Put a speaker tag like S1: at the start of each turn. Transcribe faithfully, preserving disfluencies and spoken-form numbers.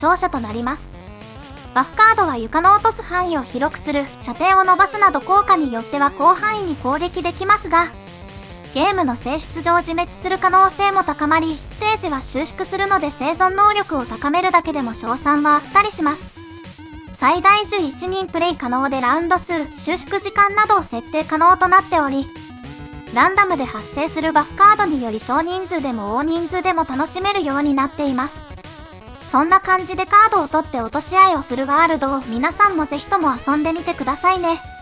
S1: 長所となります。バフカードは床の落とす範囲を広くする、射程を伸ばすなど効果によっては広範囲に攻撃できますが、ゲームの性質上自滅する可能性も高まり、ステージは収縮するので生存能力を高めるだけでも勝算はあったりします。最大じゅういちにんプレイ可能でラウンド数、収縮時間などを設定可能となっており、ランダムで発生するバフカードにより少人数でも大人数でも楽しめるようになっています。そんな感じでカードを取って落とし合いをするワールドを皆さんもぜひとも遊んでみてくださいね。